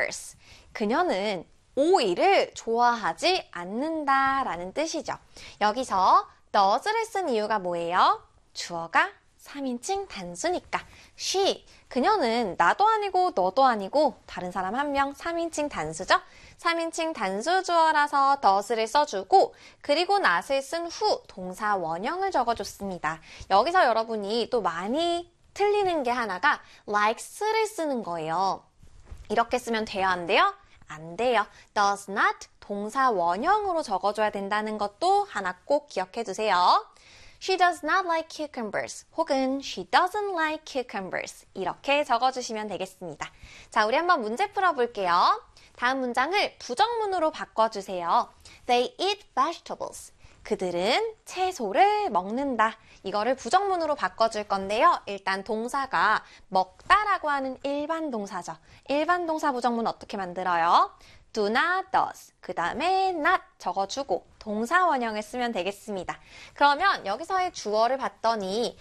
cucumbers. 그녀는 오이를 좋아하지 않는다 라는 뜻이죠. 여기서 does를 쓴 이유가 뭐예요? 주어가 3인칭 단수니까 she, 그녀는 나도 아니고 너도 아니고 다른 사람 한 명 3인칭 단수죠. 3인칭 단수 주어라서 does를 써주고 그리고 not을 쓴 후 동사 원형을 적어줬습니다. 여기서 여러분이 또 많이 틀리는 게 하나가 likes를 쓰는 거예요. 이렇게 쓰면 돼요, 안 돼요? 안 돼요. does not 동사 원형으로 적어줘야 된다는 것도 하나 꼭 기억해 두세요. She does not like cucumbers 혹은 she doesn't like cucumbers 이렇게 적어주시면 되겠습니다. 자, 우리 한번 문제 풀어볼게요. 다음 문장을 부정문으로 바꿔주세요. They eat vegetables. 그들은 채소를 먹는다. 이거를 부정문으로 바꿔줄 건데요. 일단 동사가 먹다라고 하는 일반 동사죠. 일반 동사 부정문 어떻게 만들어요? do나 does, 그 다음에 not 적어주고 동사 원형을 쓰면 되겠습니다. 그러면 여기서의 주어를 봤더니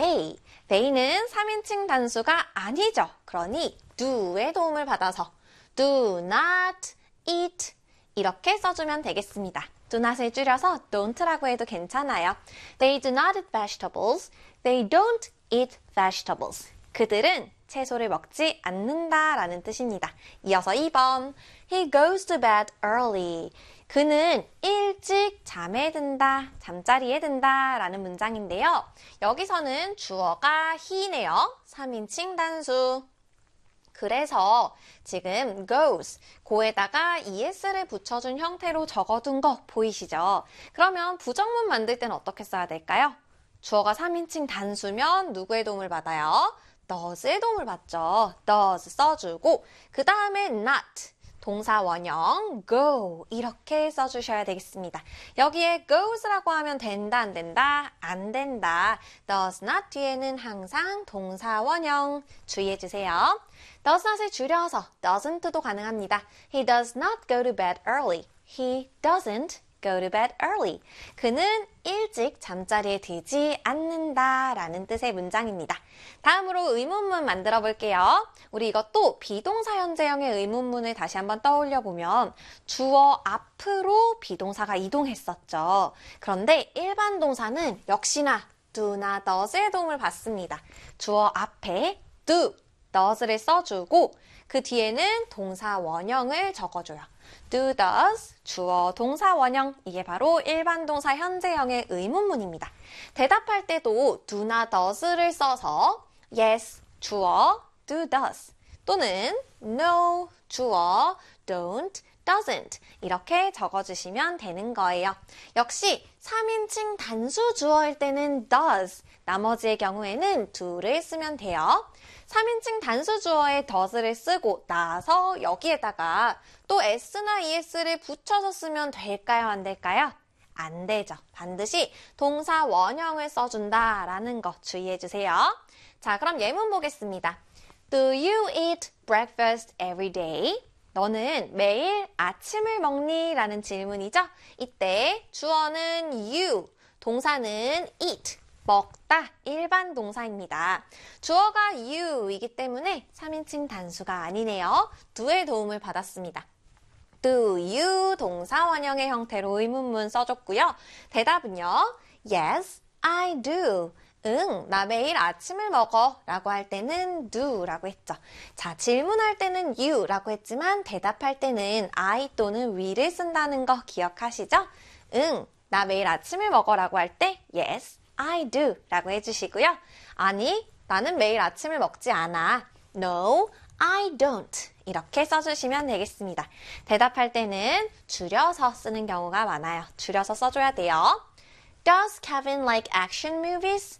they는 3인칭 단수가 아니죠. 그러니 do의 도움을 받아서 do not eat 이렇게 써주면 되겠습니다. do not을 줄여서 don't라고 해도 괜찮아요. They do not eat vegetables. They don't eat vegetables. 그들은 채소를 먹지 않는다 라는 뜻입니다. 이어서 2번. He goes to bed early. 그는 일찍 잠에 든다, 잠자리에 든다 라는 문장인데요. 여기서는 주어가 he네요. 3인칭 단수. 그래서 지금 goes, 고에다가 es를 붙여준 형태로 적어둔 거 보이시죠? 그러면 부정문 만들 때는 어떻게 써야 될까요? 주어가 3인칭 단수면 누구의 도움을 받아요? does의 도움을 받죠. does 써주고 그 다음에 not, 동사 원형 go 이렇게 써주셔야 되겠습니다. 여기에 goes라고 하면 된다, 안 된다? 안 된다. does not 뒤에는 항상 동사 원형 주의해 주세요. does not을 줄여서 doesn't도 가능합니다. He does not go to bed early. He doesn't go to bed early. 그는 일찍 잠자리에 들지 않는다 라는 뜻의 문장입니다. 다음으로 의문문 만들어 볼게요. 우리 이것도 비동사 현재형의 의문문을 다시 한번 떠올려 보면 주어 앞으로 비동사가 이동했었죠. 그런데 일반 동사는 역시나 do나 does의 도움을 받습니다. 주어 앞에 do, does를 써주고 그 뒤에는 동사 원형을 적어줘요. do, does, 주어, 동사 원형 이게 바로 일반 동사 현재형의 의문문입니다. 대답할 때도 do나 does를 써서 yes, 주어, do, does 또는 no, 주어, don't, doesn't 이렇게 적어주시면 되는 거예요. 역시 3인칭 단수 주어일 때는 does, 나머지의 경우에는 do를 쓰면 돼요. 3인칭 단수 주어에 does를 쓰고 나서 여기에다가 또 s나 es를 붙여서 쓰면 될까요? 안 될까요? 안 되죠. 반드시 동사 원형을 써준다라는 거 주의해 주세요. 자, 그럼 예문 보겠습니다. Do you eat breakfast every day? 너는 매일 아침을 먹니? 라는 질문이죠. 이때 주어는 you, 동사는 eat, 먹다, 일반 동사입니다. 주어가 you이기 때문에 3인칭 단수가 아니네요. do의 도움을 받았습니다. Do you 동사 원형의 형태로 의문문 써줬고요. 대답은요. Yes, I do. 응, 나 매일 아침을 먹어 라고 할 때는 do 라고 했죠. 자, 질문할 때는 you 라고 했지만 대답할 때는 I 또는 we를 쓴다는 거 기억하시죠? 응, 나 매일 아침을 먹어 라고 할 때 yes, I do 라고 해주시고요. 아니, 나는 매일 아침을 먹지 않아. No, I don't. 이렇게 써주시면 되겠습니다. 대답할 때는 줄여서 쓰는 경우가 많아요. 줄여서 써줘야 돼요. Does Kevin like action movies?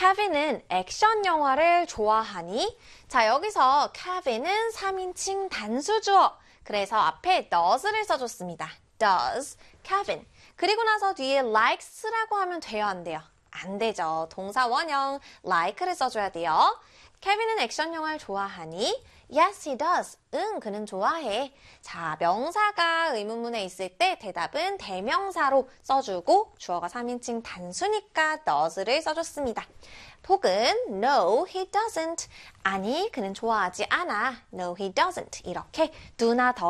케빈은 액션 영화를 좋아하니? 자, 여기서 케빈은 3인칭 단수 주어. 그래서 앞에 does를 써줬습니다. Does Kevin. 그리고 나서 뒤에 likes라고 하면 돼요, 안 돼요? 안 되죠. 동사 원형 like를 써줘야 돼요. 케빈은 액션 영화를 좋아하니? Yes, he does. 응, 그는 좋아해. 자, 명사가 의문문에 있을 때 대답은 대명사로 써주고 주어가 3인칭 단수니까 does를 써줬습니다. 혹은 No, he doesn't. 아니, 그는 좋아하지 않아. No, he doesn't. 이렇게 do나